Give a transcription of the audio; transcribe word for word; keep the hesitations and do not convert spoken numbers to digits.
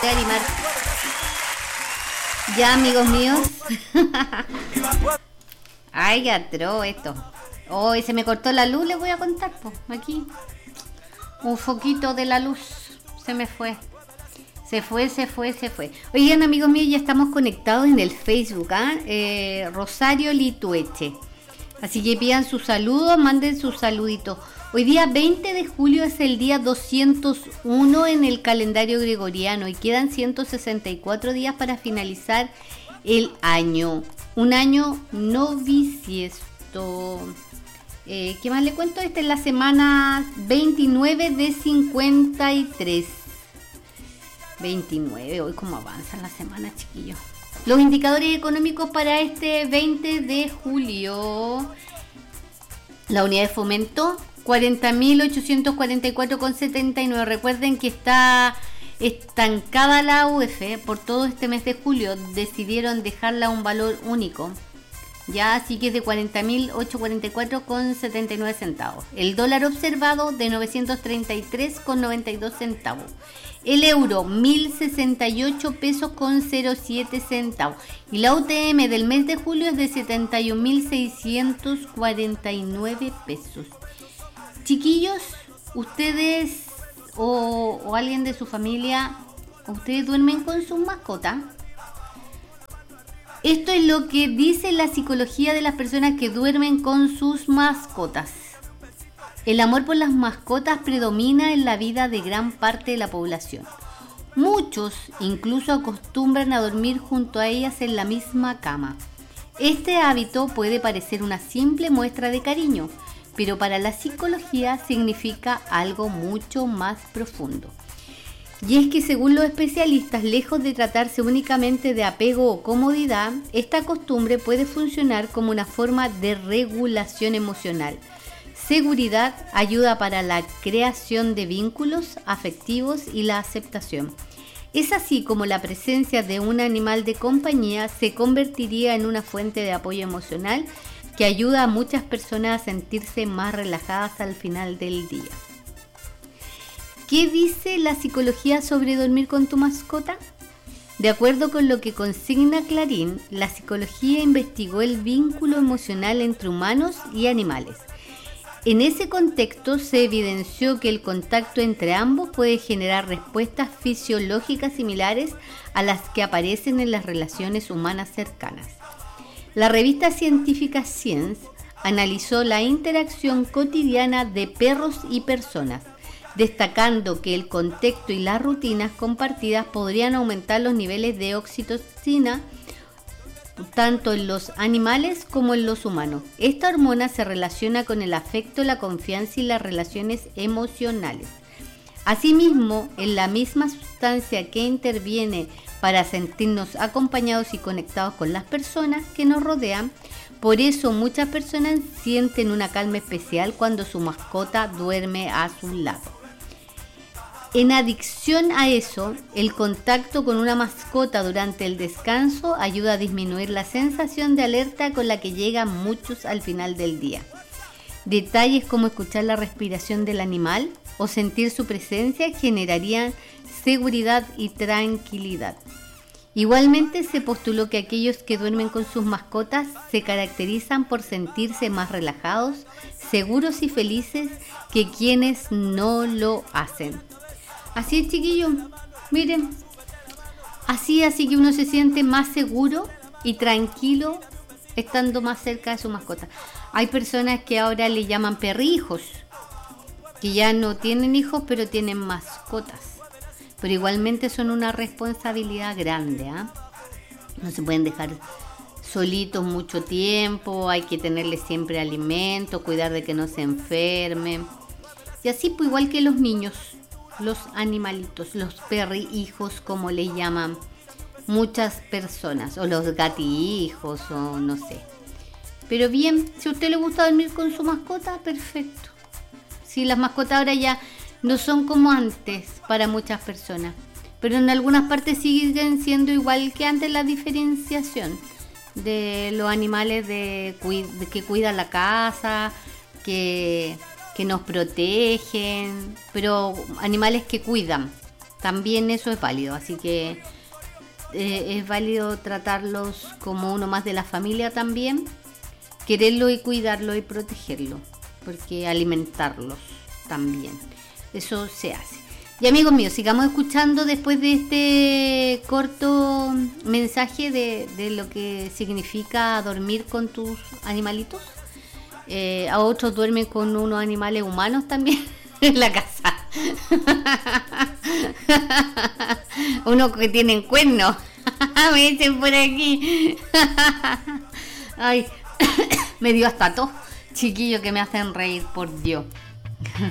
de animar. Ya, amigos míos. Ay, qué atroz esto. Hoy oh, se me cortó la luz, les voy a contar, pues, aquí. Un foquito de la luz se me fue. Se fue, se fue, se fue. Oigan, amigos míos, ya estamos conectados en el Facebook, ¿ah? ¿eh? Rosario Litueche. Así que pidan sus saludos, manden sus saluditos. Hoy día veinte de julio es el día doscientos uno en el calendario gregoriano y quedan ciento sesenta y cuatro días para finalizar el año. Un año no bisiesto. Eh, ¿Qué más le cuento? Esta es la semana veintinueve de cincuenta y tres. veintinueve, hoy cómo avanzan las semanas, chiquillos. Los indicadores económicos para este veinte de julio. La unidad de fomento, cuarenta mil ochocientos cuarenta y cuatro con setenta y nueve. Recuerden que está estancada la U F por todo este mes de julio. Decidieron dejarla a un valor único. Ya, así que es de cuarenta mil ochocientos cuarenta y cuatro con setenta y nueve centavos. El dólar observado de novecientos treinta y tres con noventa y dos centavos. El euro, mil sesenta y ocho pesos con cero siete centavos. Y la U T M del mes de julio es de setenta y un mil seiscientos cuarenta y nueve pesos. Chiquillos, ustedes o, o alguien de su familia, ¿ustedes duermen con sus mascotas? Esto es lo que dice la psicología de las personas que duermen con sus mascotas. El amor por las mascotas predomina en la vida de gran parte de la población. Muchos incluso acostumbran a dormir junto a ellas en la misma cama. Este hábito puede parecer una simple muestra de cariño, pero para la psicología significa algo mucho más profundo. Y es que según los especialistas, lejos de tratarse únicamente de apego o comodidad, esta costumbre puede funcionar como una forma de regulación emocional. Seguridad, ayuda para la creación de vínculos afectivos y la aceptación. Es así como la presencia de un animal de compañía se convertiría en una fuente de apoyo emocional que ayuda a muchas personas a sentirse más relajadas al final del día. ¿Qué dice la psicología sobre dormir con tu mascota? De acuerdo con lo que consigna Clarín, la psicología investigó el vínculo emocional entre humanos y animales. En ese contexto se evidenció que el contacto entre ambos puede generar respuestas fisiológicas similares a las que aparecen en las relaciones humanas cercanas. La revista científica Science analizó la interacción cotidiana de perros y personas, destacando que el contexto y las rutinas compartidas podrían aumentar los niveles de oxitocina tanto en los animales como en los humanos. Esta hormona se relaciona con el afecto, la confianza y las relaciones emocionales. Asimismo, es la misma sustancia que interviene para sentirnos acompañados y conectados con las personas que nos rodean. Por eso muchas personas sienten una calma especial cuando su mascota duerme a su lado. En adición a eso, el contacto con una mascota durante el descanso ayuda a disminuir la sensación de alerta con la que llegan muchos al final del día. Detalles como escuchar la respiración del animal o sentir su presencia generarían seguridad y tranquilidad. Igualmente se postuló que aquellos que duermen con sus mascotas se caracterizan por sentirse más relajados, seguros y felices que quienes no lo hacen. Así es, chiquillos, miren, así, así que uno se siente más seguro y tranquilo estando más cerca de su mascota. Hay personas que ahora le llaman perrijos, que ya no tienen hijos pero tienen mascotas, pero igualmente son una responsabilidad grande, ¿eh? No se pueden dejar solitos mucho tiempo, hay que tenerles siempre alimento, cuidar de que no se enfermen, y así pues igual que los niños. Los animalitos, los perrijos como le llaman muchas personas, o los gatijos, o no sé. Pero bien, si a usted le gusta dormir con su mascota, perfecto. Sí, las mascotas ahora ya no son como antes para muchas personas, pero en algunas partes siguen siendo igual que antes la diferenciación de los animales de, de que cuidan la casa, que... que nos protegen, pero animales que cuidan, también eso es válido, así que eh, es válido tratarlos como uno más de la familia también, quererlo y cuidarlo y protegerlo, porque alimentarlos también, eso se hace. Y amigos míos, sigamos escuchando después de este corto mensaje de, de lo que significa dormir con tus animalitos. Eh, a otros duermen con unos animales humanos también en la casa. Unos que tienen cuernos. Me dicen por aquí. Ay, me dio hasta tos, chiquillos, que me hacen reír, por Dios.